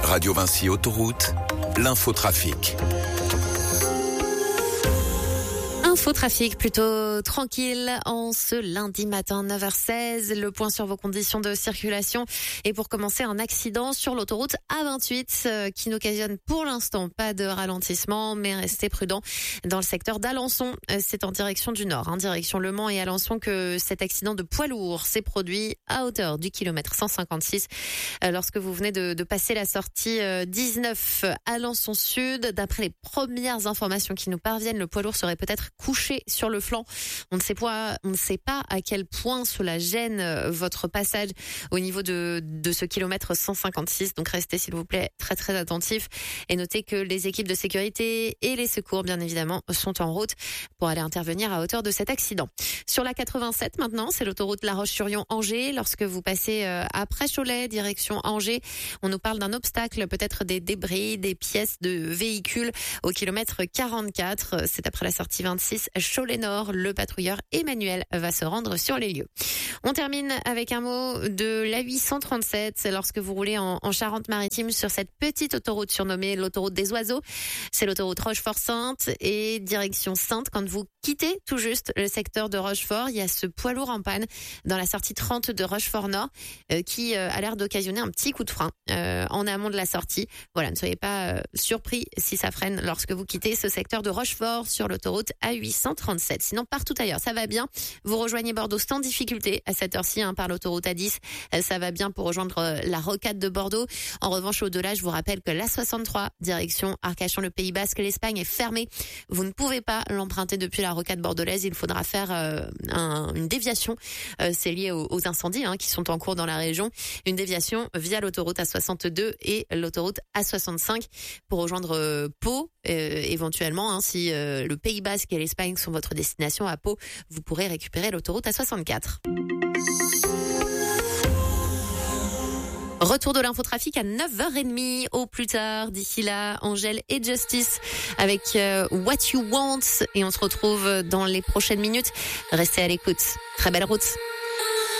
Radio Vinci Autoroute, l'infotrafic. Infotrafic plutôt tranquille en ce lundi matin 9h16. Le point sur vos conditions de circulation. Et pour commencer, un accident sur l'autoroute A28 qui n'occasionne pour l'instant pas de ralentissement, mais restez prudent dans le secteur d'Alençon. C'est en direction du nord, direction Le Mans et Alençon que cet accident de poids lourd s'est produit à hauteur du kilomètre 156 lorsque vous venez de passer la sortie 19 Alençon Sud. D'après les premières informations qui nous parviennent, le poids lourd serait peut-être couché sur le flanc. On ne sait pas à quel point cela gêne votre passage au niveau de ce kilomètre 156. Donc restez s'il vous plaît très très attentifs et notez que les équipes de sécurité et les secours bien évidemment sont en route pour aller intervenir à hauteur de cet accident. Sur la 87 maintenant, c'est l'autoroute La Roche-sur-Yon-Angers. Lorsque vous passez après Cholet, direction Angers, on nous parle d'un obstacle, peut-être des débris, des pièces de véhicules au kilomètre 44. C'est après la sortie 26 Cholet-Nord. Le patrouilleur Emmanuel va se rendre sur les lieux. On termine avec un mot de la 837. C'est lorsque vous roulez en Charente-Maritime sur cette petite autoroute surnommée l'autoroute des oiseaux. C'est l'autoroute Rochefort-Sainte et direction Sainte. Quand vous quittez tout juste le secteur de Rochefort, il y a ce poids lourd en panne dans la sortie 30 de Rochefort-Nord qui a l'air d'occasionner un petit coup de frein en amont de la sortie. Voilà, ne soyez pas surpris si ça freine lorsque vous quittez ce secteur de Rochefort sur l'autoroute A837. Sinon, partout ailleurs, ça va bien. Vous rejoignez Bordeaux sans difficulté à cette heure-ci par l'autoroute A10. Ça va bien pour rejoindre la rocade de Bordeaux. En revanche, au-delà, je vous rappelle que l'A63, direction Arcachon, le Pays Basque, l'Espagne est fermée. Vous ne pouvez pas l'emprunter depuis la rocade bordelaise. Il faudra faire une déviation. C'est lié aux incendies qui sont en cours dans la région. Une déviation via l'autoroute A62 et l'autoroute A65 pour rejoindre Pau. Éventuellement, si le Pays Basque et l'Espagne sont votre destination à Pau, vous pourrez récupérer l'autoroute A64. Retour de l'infotrafic à 9h30 au plus tard. D'ici là, Angèle et Justice avec What You Want. Et on se retrouve dans les prochaines minutes. Restez à l'écoute. Très belle route.